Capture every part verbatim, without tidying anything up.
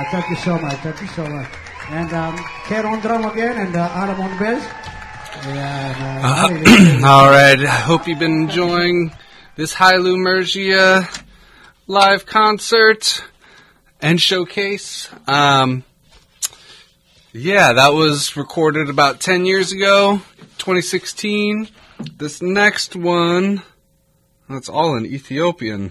thank you so much. Thank you so much. And um, Ken on drum again, and uh, Adam on bass. Yeah, uh, uh, all right. I hope you've been enjoying this Hailu Mergia live concert and showcase. Um, yeah, that was recorded about ten years ago, twenty sixteen. This next one, that's all in Ethiopian.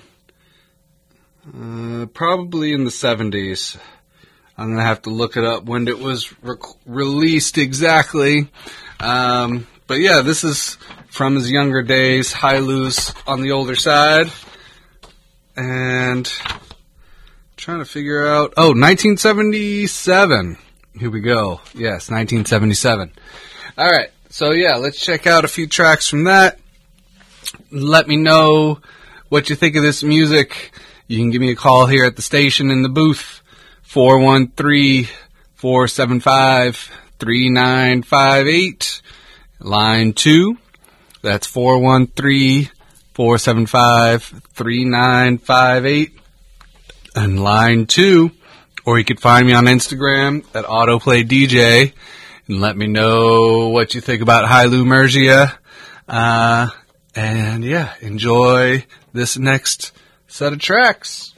Uh, probably in the seventies. I'm going to have to look it up when it was rec- released exactly. Um, but yeah, this is from his younger days. Hailu's on the older side. And trying to figure out... Oh, nineteen seventy-seven. Here we go. Yes, nineteen seventy-seven. All right. So yeah, let's check out a few tracks from that. Let me know what you think of this music. You can give me a call here at the station in the booth, four one three, four seven five, three nine five eight. Line two, that's four one three, four seven five, three nine five eight. And line two, or you could find me on Instagram at AutoplayDJ and let me know what you think about Hailu Mergia. Uh, and yeah, enjoy this next set of tracks.